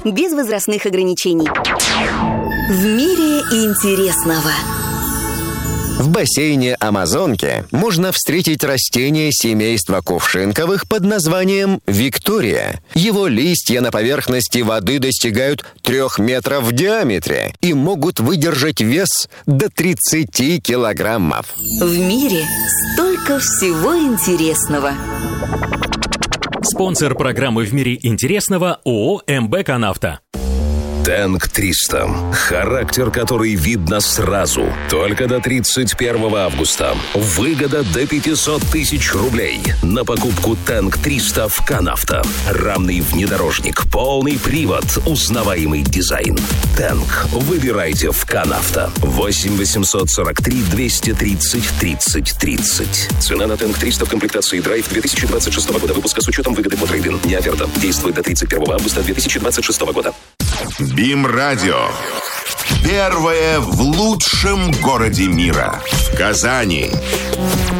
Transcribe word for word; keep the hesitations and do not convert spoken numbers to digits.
без возрастных ограничений. В мире интересного. В бассейне Амазонки можно встретить растение семейства кувшинковых под названием Виктория. Его листья на поверхности воды достигают трех метров в диаметре и могут выдержать вес до тридцати килограммов. В мире столько всего интересного. Спонсор программы «В мире интересного» ООО «МБ Канавто». Тэнк триста. Характер, который видно сразу. Только до тридцать первого августа. Выгода до пятьсот тысяч рублей. На покупку Тэнк триста в Канавто. Рамный внедорожник, полный привод, узнаваемый дизайн. Тэнк. Выбирайте в Канавто. восемь восемьсот сорок три двести тридцать тридцать тридцать. Цена на Тэнк триста в комплектации Драйв две тысячи двадцать шестого года выпуска с учетом выгоды по трейд-ин. Не оферта. Действует до тридцать первого августа две тысячи двадцать шестого года. БИМ-радио. Первое в лучшем городе мира. В Казани.